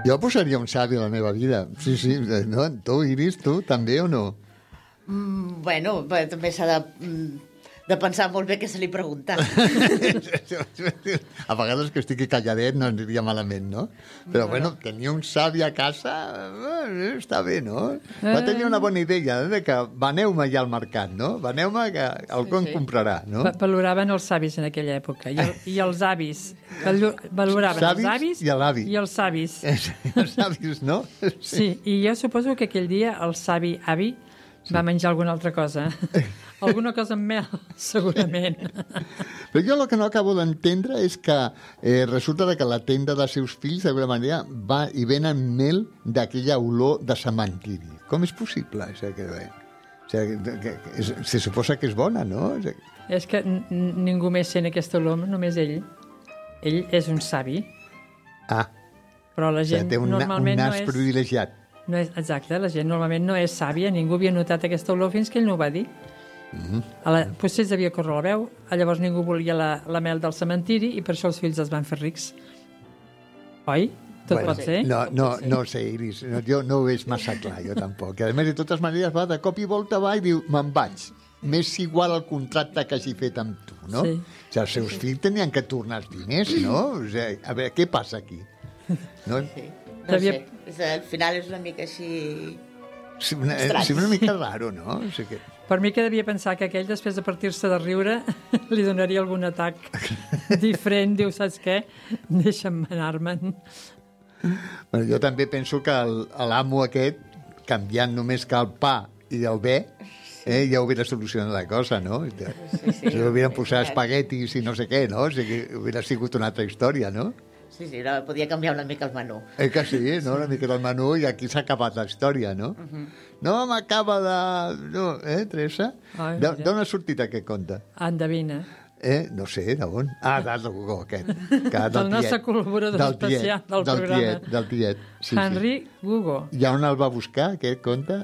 Jo posaria un savi a la meva vida. Sí, sí. No? Tu, Iris, tu també o no? Bueno, també s'ha de pensar molt bé què se li pregunta. A vegades que estigui calladet no aniria malament, no? Però, bueno, tenir un savi a casa està bé, no? Va tenir una bona idea de que veneu-me ja al mercat, no? Veneu-me que algú en comprarà, no? Valoraven els savis en aquella època. I els avis. Valoraven els avis i l'avi. I els savis. Els savis, no? Sí, i jo suposo que aquell dia el savi avi va menjar alguna altra cosa. Alguna cosa amb mel, segurament. Però jo el que no acabo d'entendre és que resulta que la tenda dels seus fills, d'alguna manera, va i venen mel d'aquella olor de cementiri. Com és possible? Se suposa que és bona, no? És que ningú més sent aquesta olor, només ell. Ell és un savi. Ah. Però la gent té un nas privilegiat. No és, exacte, la gent normalment no és sàvia, ningú havia notat aquesta olor fins que ell no ho va dir. Potser es devia córrer la veu, llavors ningú volia la mel del cementiri i per això els fills es van fer rics. Oi? Tot pot ser? No sé, Iris, jo no ho veig massa clar, jo tampoc. A més, de totes maneres, va de cop i volta va i diu, me'n vaig. M'és igual el contracte que hagi fet amb tu, no? Sí. O sigui, els seus fills tenien que tornar els diners, no? O sigui, a veure, què passa aquí? No? Sí. No sé, al final és una mica així... Sí, una mica raro, no? O sigui que... Per mi que devia pensar que aquell, després de partir-se de riure, li donaria algun atac diferent. Diu, saps què? Deixa'm anar-me'n. Bueno, jo també penso que l'amo aquest, canviant només que el pa i el bé, ja hauria solucionat la cosa, no? Si hauríem posat espaguetis i no sé què, no? O sigui, hauria sigut una altra història, no? Sí, podia canviar una mica el menú. Que sí, no? Una mica del menú i aquí s'ha acabat la història, no? No m'acaba de... No, Teresa? D'on ha sortit aquest conte? Endevina. No sé, d'on? Ah, del Google, aquest. Del nostre col·laborador especial del programa. Del tiet. Henry Google. I on el va buscar, aquest conte?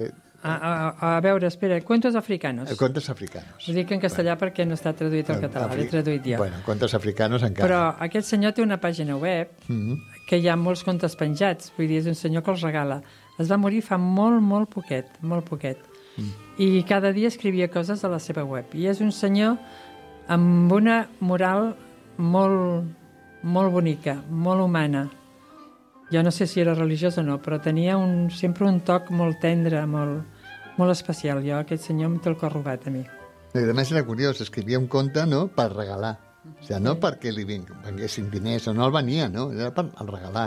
A veure, espera, Cuentos Africanos. Contes africanos. Ho dic en castellà perquè no està traduït al català, l'he traduït jo. Bueno, Contes africanos encara. Però aquest senyor té una pàgina web que hi ha molts contes penjats, vull dir, és un senyor que els regala. Es va morir fa molt poquet, molt poquet. I cada dia escrivia coses a la seva web. I és un senyor amb una moral molt bonica, molt humana. Jo no sé si era religiós o no, però tenia sempre un toc molt tendre, molt especial. Jo, aquest senyor, em té el cor robat a mi. I a més era curiós, escrivia un conte, no?, per regalar. O sigui, no perquè li venguessin diners, o no el venia, no? Era per regalar,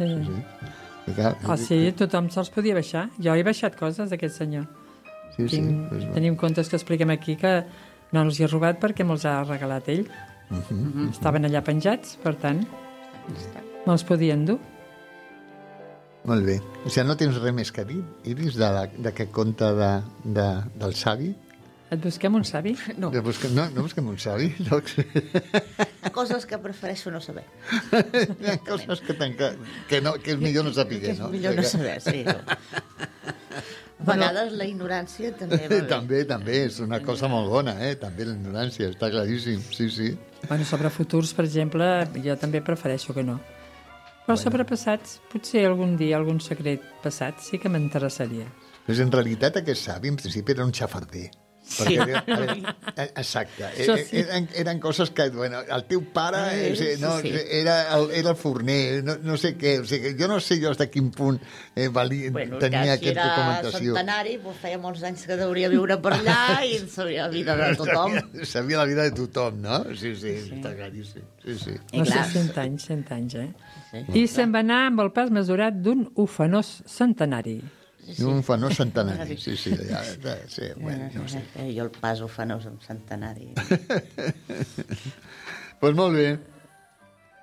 Sí, tothom se'ls podia baixar. Jo he baixat coses d'aquest senyor. Tenim contes que expliquem aquí que no els hi he robat perquè me'ls ha regalat ell. Estaven allà penjats, per tant, me'ls podien dur. Molt bé. O sigui, no tens res més que dir, Iris, d'aquest conte del savi? Et busquem un savi? No. No busquem un savi? Coses que prefereixo no saber. Hi ha coses que és millor no saber, no? Que és millor no saber, sí. A vegades la ignorància també va bé. També, és una cosa molt bona, també la ignorància, està claríssim, sí. Bueno, sobre futurs, per exemple, jo també prefereixo que no. Però sobre passats, potser algun dia, algun secret passat, sí que m'interessaria. Però en realitat aquest savi, en principi, era un xafarder. Sí. Exacte. Eren coses que, bueno, el teu pare era el forner, no sé què. O sigui, jo no sé fins a quin punt tenia aquesta documentació. Si era centenari, feia molts anys que hauria viure per allà i sabia la vida de tothom. Sabia la vida de tothom, no? Sí, està claríssim. Sí. No sé, 100 anys, Sí. I se'n va anar amb el pes mesurat d'un ufanós centenari. Un ufanós centenari, sí. Bueno, no sé. Jo el pas ufanós amb centenari. Doncs molt bé.